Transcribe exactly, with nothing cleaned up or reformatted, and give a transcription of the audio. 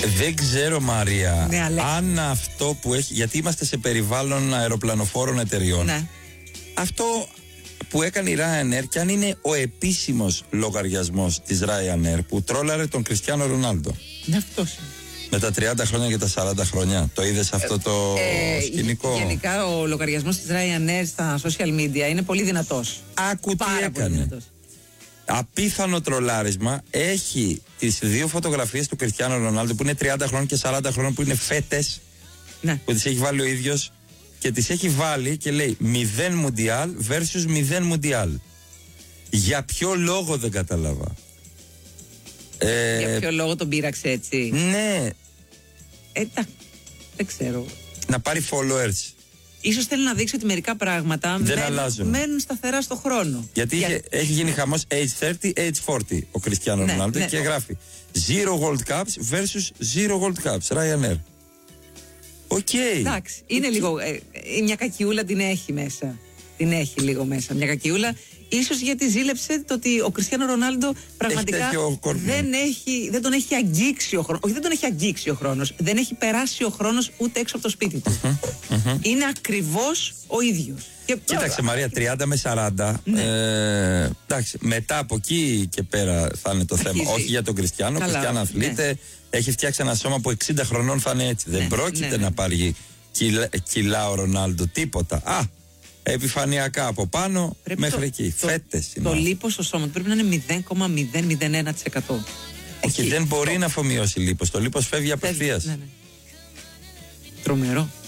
Δεν ξέρω, Μαρία, ναι, αν αυτό που έχει. Γιατί είμαστε σε περιβάλλον αεροπλανοφόρων εταιριών. Ναι. Αυτό που έκανε η Ryanair, και αν είναι ο επίσημος λογαριασμός της Ryanair που τρόλαρε τον Κριστιάνο Ρονάλντο. Ναι, αυτός. Με τα τριάντα χρόνια και τα σαράντα χρόνια. Το είδες αυτό το ε, σκηνικό? Γενικά ο λογαριασμός της Ryanair στα social media είναι πολύ δυνατός. Άκου τι Πάρα έκανε. πολύ δυνατός. Απίθανο τρολάρισμα. Έχει τις δύο φωτογραφίες του Κριστιάνο Ρονάλντο που είναι τριάντα χρόνων και σαράντα χρόνων, που είναι φέτες, ναι. που τις έχει βάλει ο ίδιος, και τις έχει βάλει και λέει μηδέν Μουντιάλ versus μηδέν Μουντιάλ. Για ποιο λόγο δεν κατάλαβα. Ε, Για ποιο ε, λόγο τον πείραξε έτσι? Ναι. Εντάξει, δεν ξέρω. Να πάρει followers. Ίσως θέλει να δείξει ότι μερικά πράγματα δεν μένουν, αλλάζουν. μένουν σταθερά στο χρόνο. Γιατί Για... είχε, έχει γίνει χαμός έιτς θέρτι, έιτς φορτί ο Κριστιάνο ναι, Ρονάλντο, ναι, και ο... γράφει Zero World Cups versus Zero World Cups Ryanair. Οκ. Okay. Εντάξει, είναι okay. λίγο. Ε, μια κακιούλα την έχει μέσα. Την έχει λίγο μέσα. Μια κακιούλα. Ίσως γιατί ζήλεψε το ότι ο Κριστιάνο Ρονάλντο πραγματικά έχει δεν, έχει, δεν τον έχει αγγίξει ο χρόνος. Όχι, δεν τον έχει αγγίξει ο χρόνος. Δεν έχει περάσει ο χρόνος ούτε έξω από το σπίτι του. Uh-huh, uh-huh. Είναι ακριβώς ο ίδιος. Και... Κοίταξε, Μαρία, τριάντα με σαράντα. Ναι. Ε, εντάξει, μετά από εκεί και πέρα θα είναι το Αρχίζει. θέμα. Όχι για τον Κριστιάνο. Ο Κριστιάνο αθλείται. Ναι. Έχει φτιάξει ένα σώμα που εξήντα χρονών θα είναι έτσι. Ναι, δεν πρόκειται ναι, ναι. να πάρει κιλά, κιλά ο Ρονάλντο. Τίποτα. Α! Επιφανειακά από πάνω πρέπει μέχρι το, εκεί. Το, Φέτες το, το λίπος στο σώμα πρέπει να είναι μηδέν κόμμα μηδέν μηδέν ένα τοις εκατό. Όχι, δεν μπορεί το... να αφομοιώσει λίπος. Το λίπος φεύγει απευθείας. Ναι, ναι. Τρομερό.